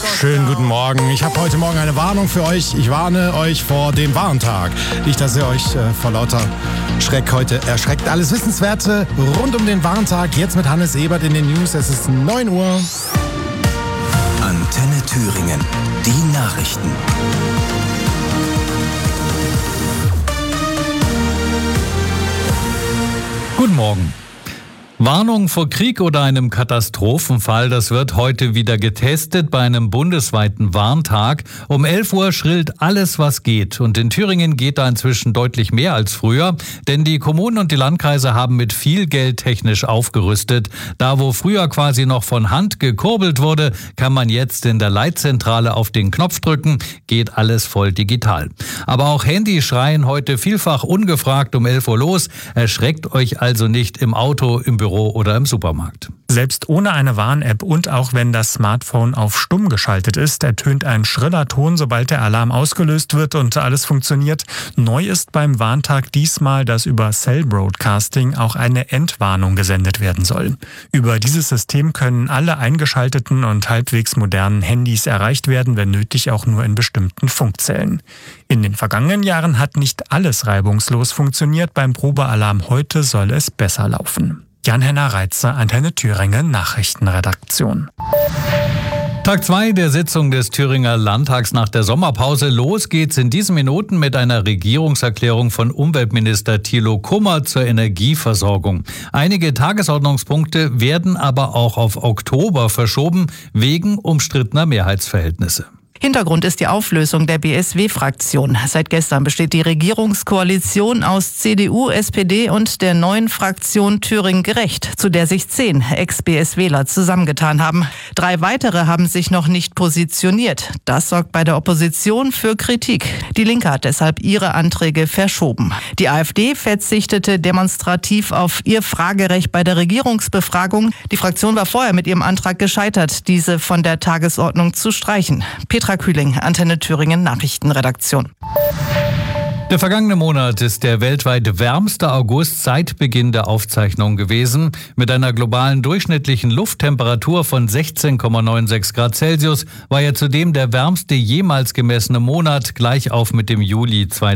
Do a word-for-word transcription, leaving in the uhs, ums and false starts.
Schönen guten Morgen. Ich habe heute Morgen eine Warnung für euch. Ich warne euch vor dem Warntag. Nicht, dass ihr euch äh, vor lauter Schreck heute erschreckt. Alles Wissenswerte rund um den Warntag. Jetzt mit Hannes Ebert in den News. Es ist neun Uhr. Antenne Thüringen. Die Nachrichten. Guten Morgen. Warnung vor Krieg oder einem Katastrophenfall, das wird heute wieder getestet bei einem bundesweiten Warntag. Um elf Uhr schrillt alles, was geht. Und in Thüringen geht da inzwischen deutlich mehr als früher, denn die Kommunen und die Landkreise haben mit viel Geld technisch aufgerüstet. Da, wo früher quasi noch von Hand gekurbelt wurde, kann man jetzt in der Leitzentrale auf den Knopf drücken, geht alles voll digital. Aber auch Handys schreien heute vielfach ungefragt um elf Uhr los. Erschreckt euch also nicht im Auto, im Büro oder im Supermarkt. Selbst ohne eine Warn-App und auch wenn das Smartphone auf stumm geschaltet ist, ertönt ein schriller Ton, sobald der Alarm ausgelöst wird und alles funktioniert. Neu ist beim Warntag diesmal, dass über Cell Broadcasting auch eine Entwarnung gesendet werden soll. Über dieses System können alle eingeschalteten und halbwegs modernen Handys erreicht werden, wenn nötig auch nur in bestimmten Funkzellen. In den vergangenen Jahren hat nicht alles reibungslos funktioniert. Beim Probealarm heute soll es besser laufen. Jan-Henner Reitzer, Antenne Thüringen, Nachrichtenredaktion. Tag zwei der Sitzung des Thüringer Landtags nach der Sommerpause. Los geht's in diesen Minuten mit einer Regierungserklärung von Umweltminister Thilo Kummer zur Energieversorgung. Einige Tagesordnungspunkte werden aber auch auf Oktober verschoben, wegen umstrittener Mehrheitsverhältnisse. Hintergrund ist die Auflösung der B S W-Fraktion. Seit gestern besteht die Regierungskoalition aus C D U, S P D und der neuen Fraktion Thüringen Gerecht, zu der sich zehn Ex-BSWler zusammengetan haben. Drei weitere haben sich noch nicht positioniert. Das sorgt bei der Opposition für Kritik. Die Linke hat deshalb ihre Anträge verschoben. Die AfD verzichtete demonstrativ auf ihr Fragerecht bei der Regierungsbefragung. Die Fraktion war vorher mit ihrem Antrag gescheitert, diese von der Tagesordnung zu streichen. Petra Kühling, Antenne Thüringen Nachrichtenredaktion. Der vergangene Monat ist der weltweit wärmste August seit Beginn der Aufzeichnung gewesen. Mit einer globalen durchschnittlichen Lufttemperatur von sechzehn Komma sechsundneunzig Grad Celsius war er zudem der wärmste jemals gemessene Monat, gleich auf mit dem Juli zweitausendneunzehn.